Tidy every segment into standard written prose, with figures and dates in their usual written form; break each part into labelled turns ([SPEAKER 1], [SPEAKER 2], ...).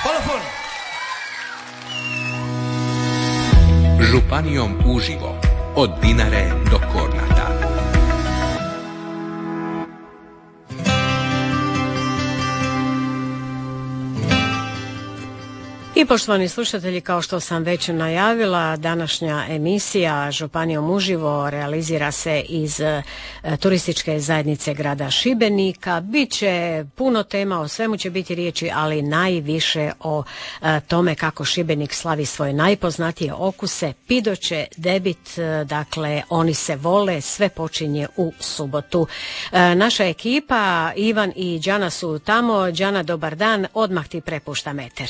[SPEAKER 1] Kolofon.
[SPEAKER 2] Županijom uživo, od Dinare do Kornata.
[SPEAKER 3] I poštovani slušatelji, kao što sam već najavila, današnja emisija Županijom uživo realizira se iz turističke zajednice grada Šibenika. Biće puno tema, o svemu će biti riječi, ali najviše o tome kako Šibenik slavi svoje najpoznatije okuse, pidoće, debit, dakle oni se vole, sve počinje u subotu. Naša ekipa, Ivan i Đana su tamo. Đana, dobar dan, odmah ti prepuštam eter.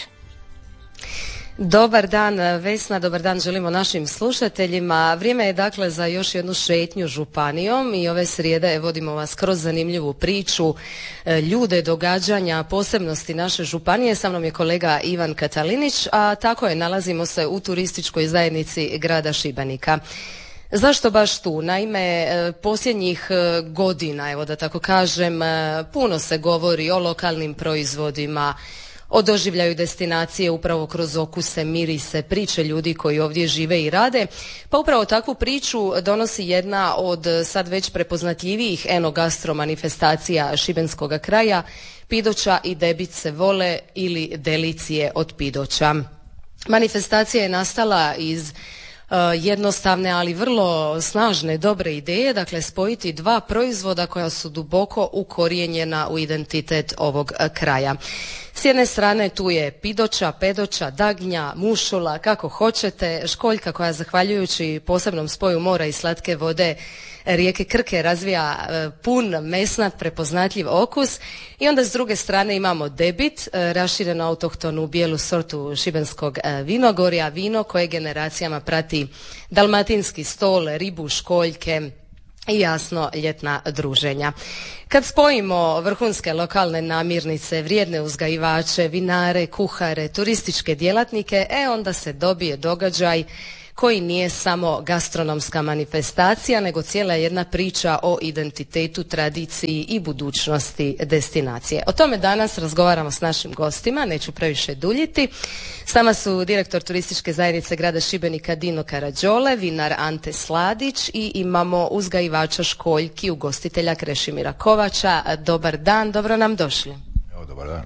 [SPEAKER 4] Dobar dan Vesna, dobar dan želimo našim slušateljima. Vrijeme je dakle za još jednu šetnju županijom i ove srijede vodimo vas kroz zanimljivu priču, ljude, događanja, posebnosti naše županije. Sa mnom je kolega Ivan Katalinić, a tako je, nalazimo se u turističkoj zajednici grada Šibenika. Zašto baš tu? Naime, posljednjih godina, evo da tako kažem, puno se govori o lokalnim proizvodima, o doživljaju destinacije upravo kroz okuse, mirise, priče ljudi koji ovdje žive i rade. Pa upravo takvu priču donosi jedna od sad već prepoznatljivijih enogastro manifestacija šibenskoga kraja, Pidoća i debit se vole ili delicije od Pidoća. Manifestacija je nastala iz jednostavne, ali vrlo snažne, dobre ideje, dakle spojiti dva proizvoda koja su duboko ukorijenjena u identitet ovog kraja. S jedne strane tu je pidoća, pedoća, dagnja, mušula, kako hoćete, školjka koja zahvaljujući posebnom spoju mora i slatke vode rijeke Krke razvija pun, mesnat, prepoznatljiv okus. I onda s druge strane imamo debit, raširenu autohtonu bijelu sortu šibenskog vinogorja, vino koje generacijama prati dalmatinski stol, ribu, školjke i jasno ljetna druženja. Kad spojimo vrhunske lokalne namirnice, vrijedne uzgajivače, vinare, kuhare, turističke djelatnike, onda se dobije događaj koji nije samo gastronomska manifestacija, nego cijela jedna priča o identitetu, tradiciji i budućnosti destinacije. O tome danas razgovaramo s našim gostima, neću previše duljiti. S nama su direktor turističke zajednice grada Šibenika Dino Karađole, vinar Ante Sladić i imamo uzgajivača školjki, ugostitelja Krešimira Kovača. Dobar dan, dobro nam došli.
[SPEAKER 5] Evo, dobar dan.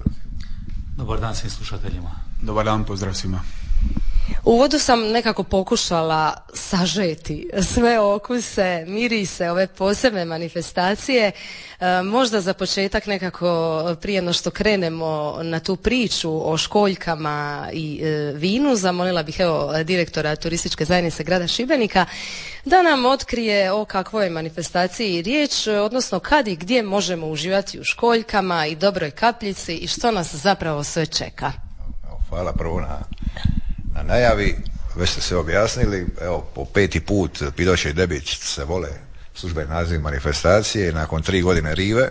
[SPEAKER 6] Dobar dan svim slušateljima.
[SPEAKER 5] Dobar dan, pozdrav svima.
[SPEAKER 4] U uvodu sam nekako pokušala sažeti sve okuse, mirise, ove posebne manifestacije. Možda za početak nekako prije no što krenemo na tu priču o školjkama i vinu, zamolila bih direktora turističke zajednice grada Šibenika da nam otkrije o kakvoj manifestaciji riječ, odnosno kad i gdje možemo uživati u školjkama i dobroj kapljici i što nas zapravo sve čeka.
[SPEAKER 5] Hvala prvo na najavi, već ste se objasnili, evo po 5. put Pidoća i debit se vole, službeni naziv manifestacije, nakon 3 godine rive.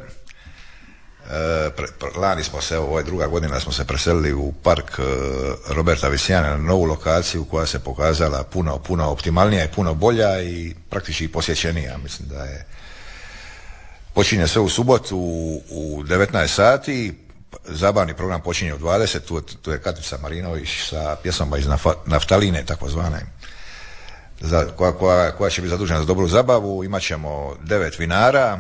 [SPEAKER 5] Lani smo se, ovo je 2. godina, smo se preselili u park Roberta Visijana na novu lokaciju koja se pokazala puno optimalnija i puno bolja i praktički posjećenija. Mislim da je počinje sve u subotu u 19 sati. Zabavni program počinje u 20, tu je Katica Marinović sa pjesmama iz naftaline takozvane, koja će biti zadužena za dobru zabavu. Imat ćemo 9 vinara,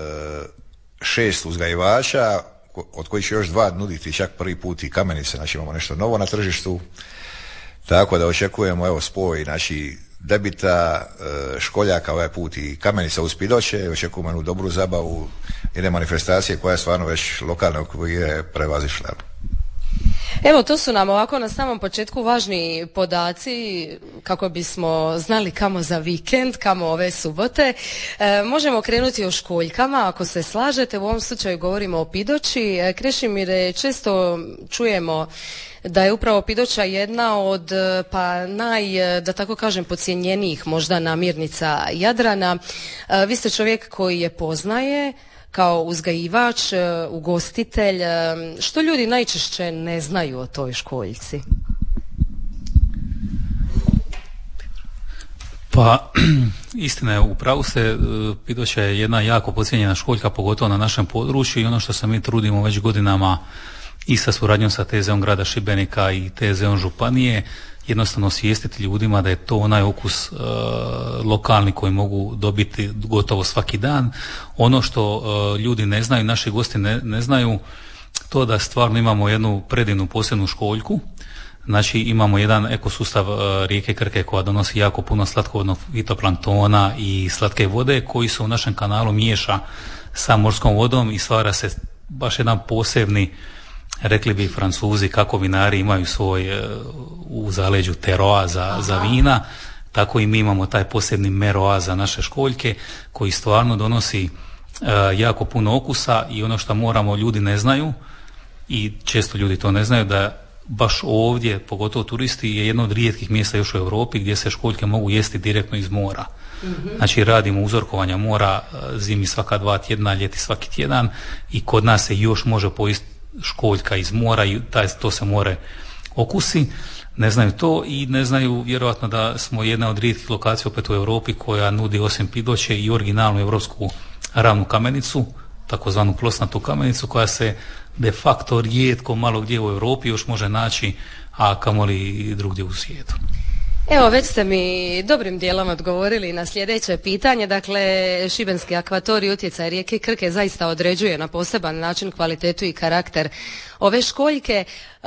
[SPEAKER 5] 6 uzgajivača, od kojih će još 2 nuditi čak prvi put i kamenice, znači imamo nešto novo na tržištu, tako da očekujemo spoj debita, školjaka ovaj put i kamenica uz Pidoće, očekujemo jednu dobru zabavu, jedne manifestacije koja je stvarno već lokalne okvire prevazišla.
[SPEAKER 4] Evo, to su nam ovako na samom početku važni podaci kako bismo znali kamo za vikend, kamo ove subote. Možemo krenuti o školjkama, ako se slažete. U ovom slučaju govorimo o Pidoći. Krešimire, često čujemo da je upravo Pidoća jedna od da tako kažem, podcjenjenijih možda namirnica Jadrana. Vi ste čovjek koji je poznaje kao uzgajivač, ugostitelj. Što ljudi najčešće ne znaju o toj školjci?
[SPEAKER 6] Pa, istina je, upravo ste, Pidoća je jedna jako podcijenjena školjka, pogotovo na našem području, i ono što se mi trudimo već godinama i sa suradnjom sa TZ-om grada Šibenika i TZ-om županije jednostavno osvijestiti ljudima da je to onaj okus lokalni koji mogu dobiti gotovo svaki dan. Ono što ljudi ne znaju, naši gosti ne znaju, to da stvarno imamo jednu predivnu posebnu školjku. Znači imamo jedan ekosustav rijeke Krke koja donosi jako puno slatkovodnog fitoplanktona i slatke vode koji se u našem kanalu miješa sa morskom vodom i stvara se baš jedan posebni, rekli bi Francuzi kako vinari imaju svoj u zaleđu teroa za vina, tako i mi imamo taj posebni meroa za naše školjke koji stvarno donosi jako puno okusa. I ono što moramo, ljudi ne znaju i često ljudi to ne znaju, da baš ovdje, pogotovo turisti, je jedno od rijetkih mjesta još u Europi gdje se školjke mogu jesti direktno iz mora. Znači radimo uzorkovanja mora zimi svaka 2 tjedna, ljeti svaki tjedan i kod nas se još može pojesti školjka iz mora i to se more okusi. Ne znaju to i ne znaju vjerojatno da smo jedna od rijetkih lokacija opet u Europi koja nudi osim Pidoće i originalnu europsku ravnu kamenicu, takozvanu plosnatu kamenicu koja se de facto rijetko malo gdje u Europi još može naći, a kamoli i drugdje u svijetu.
[SPEAKER 4] Evo, već ste mi dobrim dijelom odgovorili na sljedeće pitanje. Dakle, šibenski akvatorij, utjecaj rijeke Krke zaista određuje na poseban način kvalitetu i karakter ove školjke.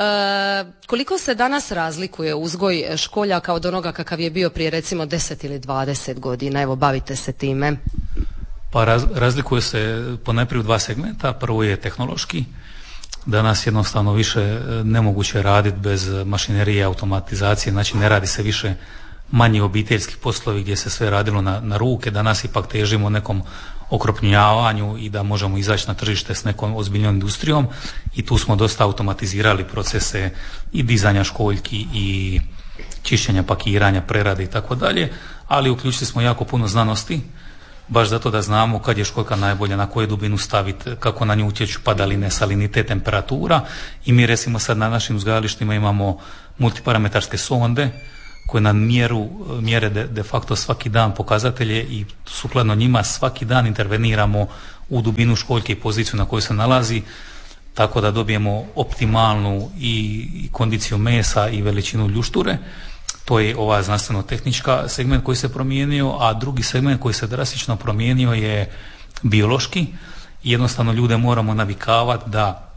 [SPEAKER 4] Koliko se danas razlikuje uzgoj školjaka od onoga kakav je bio prije recimo 10 ili 20 godina? Evo, bavite se time.
[SPEAKER 6] Pa razlikuje se ponajprije u 2 segmenta. Prvo je tehnološki. Danas jednostavno više nemoguće raditi bez mašinerije, automatizacije, znači ne radi se više manji obiteljski poslovi gdje se sve radilo na ruke. Danas ipak težimo nekom okrupnjavanju i da možemo izaći na tržište s nekom ozbiljnom industrijom i tu smo dosta automatizirali procese i dizanja školjki i čišćenja, pakiranja, prerade i tako dalje, ali uključili smo jako puno znanosti baš zato da znamo kad je školjka najbolja, na koju dubinu staviti, kako na nju utječu padaline, salinite, temperatura. I mi recimo sad na našim uzgajalištima imamo multiparametarske sonde koje nam mjere de facto svaki dan pokazatelje i sukladno njima svaki dan interveniramo u dubinu školjke i poziciju na kojoj se nalazi, tako da dobijemo optimalnu i kondiciju mesa i veličinu ljušture. To je ova znanstveno-tehnička segment koji se promijenio, a drugi segment koji se drastično promijenio je biološki. Jednostavno ljude moramo navikavati da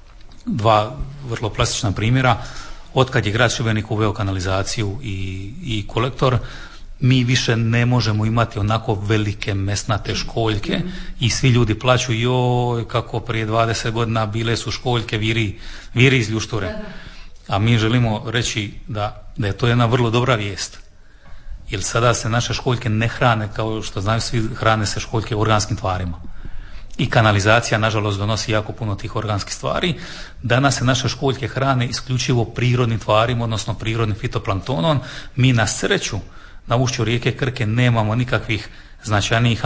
[SPEAKER 6] 2 vrlo plastična primjera. Otkad je grad Šibenik uveo kanalizaciju i kolektor, mi više ne možemo imati onako velike mesnate školjke i svi ljudi plaću, joj kako prije 20 godina bile su školjke viri iz ljušture. A mi želimo reći da je to jedna vrlo dobra vijest. Jer sada se naše školjke ne hrane, kao što znaju svi, hrane se školjke organskim tvarima. I kanalizacija, nažalost, donosi jako puno tih organskih stvari. Danas se naše školjke hrane isključivo prirodnim tvarima, odnosno prirodnim fitoplanktonom. Mi na sreću na ušću rijeke Krke nemamo nikakvih značajnijih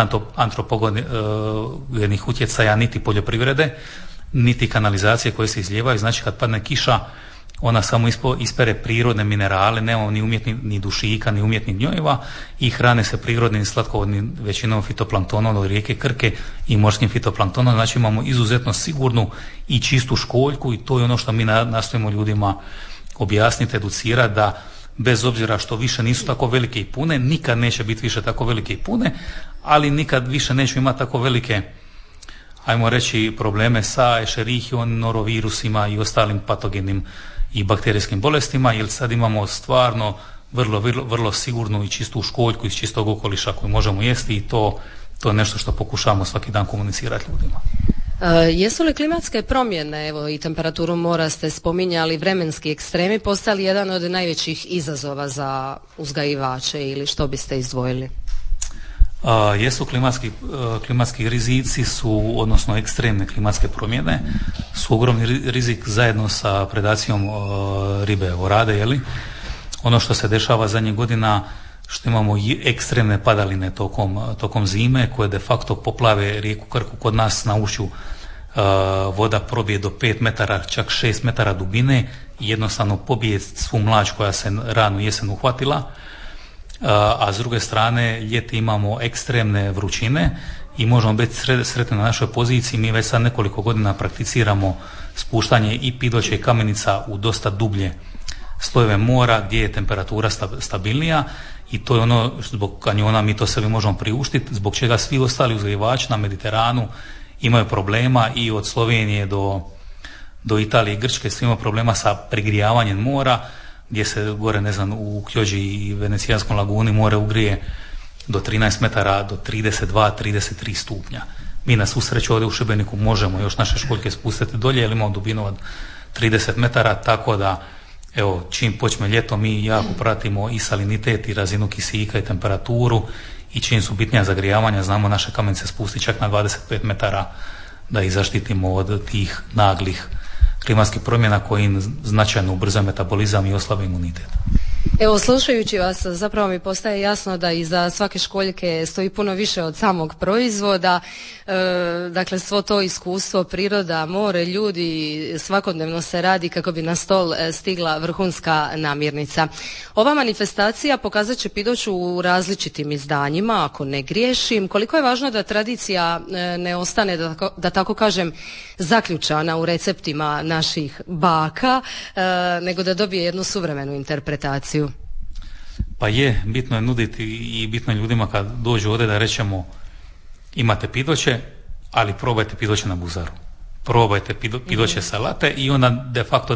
[SPEAKER 6] antropogenih utjecaja niti poljoprivrede, niti kanalizacije koje se izlijevaju. Znači kad padne kiša, ona samo ispere prirodne minerale, nemamo ni umjetnih ni dušika, ni umjetnih gnjojiva i hrane se prirodnim slatkovodnim većinom fitoplanktonom od rijeke Krke i morskim fitoplanktonom. Znači imamo izuzetno sigurnu i čistu školjku i to je ono što mi nastojimo ljudima objasniti, educirati, da bez obzira što više nisu tako velike i pune, nikad neće biti više tako velike i pune, ali nikad više neću imati tako velike, ajmo reći, probleme sa Escherichion, norovirusima i ostalim patogenim i bakterijskim bolestima, jer sad imamo stvarno vrlo sigurnu i čistu školjku iz čistog okoliša koju možemo jesti i to je nešto što pokušavamo svaki dan komunicirati ljudima.
[SPEAKER 4] Jesu li klimatske promjene, evo i temperaturu mora ste spominjali, vremenski ekstremi postali jedan od najvećih izazova za uzgajivače ili što biste izdvojili?
[SPEAKER 6] Jesu klimatski rizici su, odnosno ekstremne klimatske promjene su ogromni rizik zajedno sa predacijom ribe orade, ono što se dešava zadnjih godina, što imamo ekstremne padaline tokom zime koje de facto poplave rijeku Krku. Kod nas na ušću voda probije do 5 metara, čak 6 metara dubine i jednostavno pobije svu mlađ koja se ranu jesen uhvatila. A s druge strane ljeti imamo ekstremne vrućine i možemo biti sretni na našoj poziciji. Mi već sad nekoliko godina prakticiramo spuštanje i Pidoća i Kamenica u dosta dublje slojeve mora gdje je temperatura stabilnija i to je ono zbog kanjona mi to sebi možemo priuštiti, zbog čega svi ostali uzgajivači na Mediteranu imaju problema i od Slovenije do Italije i Grčke svi imaju problema sa prigrijavanjem mora, gdje se gore, ne znam, u Kjođi i Venecijanskom laguni more ugrije do 13 metara, do 32-33 stupnja. Mi na svu sreću ovdje u Šibeniku možemo još naše školjke spustiti dolje jer imamo dubinu od 30 metara, tako da evo, čim počne ljeto mi jako pratimo i salinitet i razinu kisika i temperaturu i čim su bitnija zagrijavanja znamo naše kamenice spustiti čak na 25 metara da ih zaštitimo od tih naglih klimatskih promjena koji im značajno ubrza metabolizam i oslabe imunitet.
[SPEAKER 4] Evo, slušajući vas zapravo mi postaje jasno da iza svake školjke stoji puno više od samog proizvoda, dakle svo to iskustvo, priroda, more, ljudi, svakodnevno se radi kako bi na stol stigla vrhunska namirnica. Ova manifestacija pokazat će Pidoću u različitim izdanjima, ako ne griješim. Koliko je važno da tradicija ne ostane, da tako kažem, zaključana u receptima naših baka, nego da dobije jednu suvremenu interpretaciju?
[SPEAKER 6] Pa je, bitno je nuditi i bitno je ljudima kad dođu ovdje da rečemo imate Pidoće, ali probajte Pidoće na buzaru. Probajte Pidoće salate i onda de facto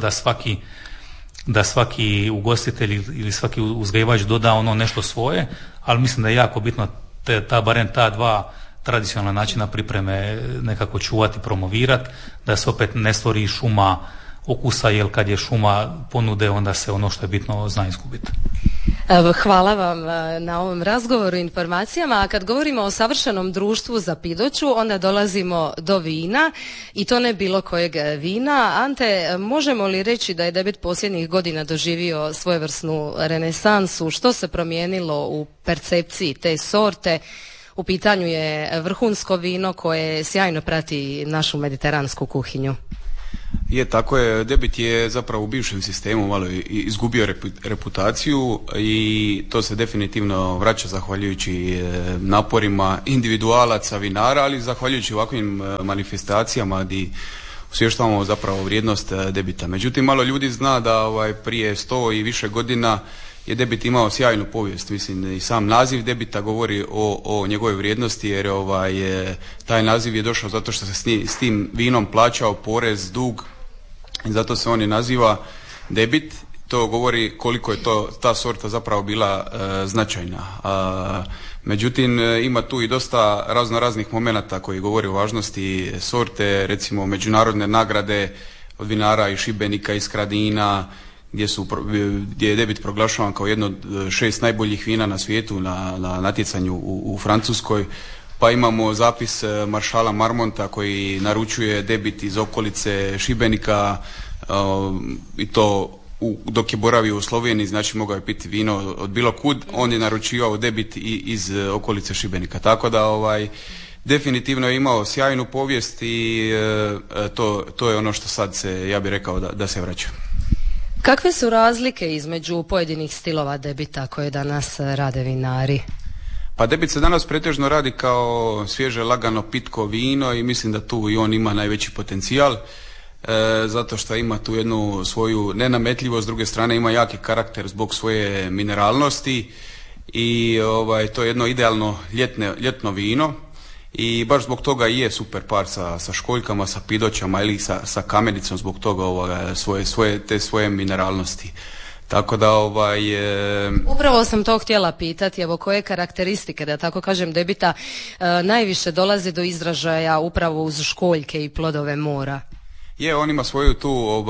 [SPEAKER 6] da svaki ugostitelj ili svaki uzgajivač doda ono nešto svoje, ali mislim da je jako bitno barem ta dva tradicionalna načina pripreme nekako čuvati, promovirati, da se opet ne stvori šuma okusa, jer kad je šuma ponude onda se ono što je bitno zna izgubiti.
[SPEAKER 4] Hvala vam na ovom razgovoru i informacijama. A kad govorimo o savršenom društvu za Pidoću, onda dolazimo do vina i to ne bilo kojeg vina. Ante, možemo li reći da je debit posljednjih godina doživio svojevrsnu renesansu? Što se promijenilo u percepciji te sorte? U pitanju je vrhunsko vino koje sjajno prati našu mediteransku kuhinju.
[SPEAKER 1] Je, tako je. Debit je zapravo u bivšem sistemu malo izgubio reputaciju i to se definitivno vraća zahvaljujući naporima individualaca, vinara, ali zahvaljujući ovakvim manifestacijama gdje osvještavamo zapravo vrijednost debita. Međutim, malo ljudi zna da prije 100 i više godina je debit imao sjajnu povijest. Mislim, i sam naziv debita govori o njegovoj vrijednosti, jer taj naziv je došao zato što se s tim vinom plaćao porez, dug, i zato se on i naziva debit. To govori koliko je ta sorta zapravo bila značajna. Međutim, ima tu i dosta raznih momenata koji govore o važnosti sorte, recimo međunarodne nagrade od vinara iz Šibenika, iz Skradina, gdje je debit proglašavan kao jedno od 6 najboljih vina na svijetu na natjecanju u Francuskoj. Pa imamo zapis maršala Marmonta koji naručuje debit iz okolice Šibenika i to dok je boravio u Sloveniji, znači mogao je piti vino od bilo kud, on je naručivao debit i iz okolice Šibenika. Tako da definitivno je imao sjajnu povijest i to je ono što sad se, ja bih rekao, da se vraća.
[SPEAKER 4] Kakve su razlike između pojedinih stilova debita koje danas rade vinari?
[SPEAKER 1] Pa debit se danas pretežno radi kao svježe, lagano, pitko vino i mislim da tu i on ima najveći potencijal, zato što ima tu jednu svoju nenametljivost, s druge strane ima jaki karakter zbog svoje mineralnosti i to je jedno idealno ljetno vino i baš zbog toga i je super par sa školjkama, sa Pidoćama ili sa Kamenicom zbog toga svoje mineralnosti. Tako da
[SPEAKER 4] Upravo sam to htjela pitati, evo koje karakteristike, da tako kažem, debita najviše dolazi do izražaja upravo uz školjke i plodove mora?
[SPEAKER 1] Je, on ima svoju tu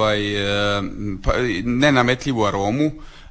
[SPEAKER 1] nenametljivu aromu.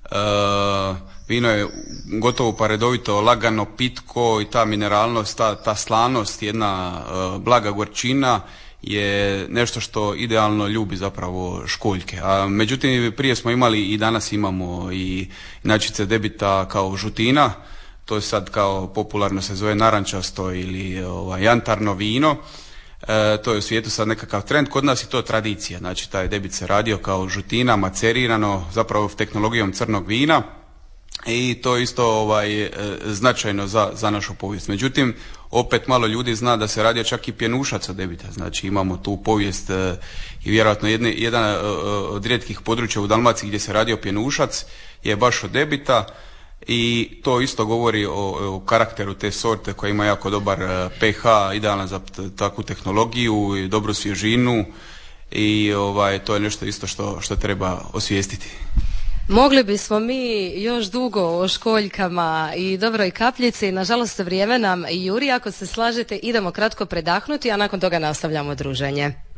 [SPEAKER 1] Vino je gotovo pa redovito lagano, pitko i ta mineralnost, ta slanost, jedna blaga gorčina je nešto što idealno ljubi zapravo školjke. A međutim, prije smo imali i danas imamo i inačice debita kao žutina, to je sad kao popularno se zove narančasto ili jantarno vino. To je u svijetu sad nekakav trend, kod nas je to tradicija, znači taj debit se radio kao žutina, macerirano, zapravo tehnologijom crnog vina i to isto značajno za našu povijest. Međutim, opet malo ljudi zna da se radio čak i pjenušac od debita. Znači imamo tu povijest i vjerojatno jedan od rijetkih područja u Dalmaciji gdje se radio pjenušac je baš od debita. I to isto govori o karakteru te sorte koja ima jako dobar pH, idealan za takvu tehnologiju i dobru svježinu i to je nešto isto što treba osvijestiti.
[SPEAKER 4] Mogli bismo mi još dugo o školjkama i dobroj kapljici, nažalost vrijeme nam juri, ako se slažete idemo kratko predahnuti, a nakon toga nastavljamo druženje.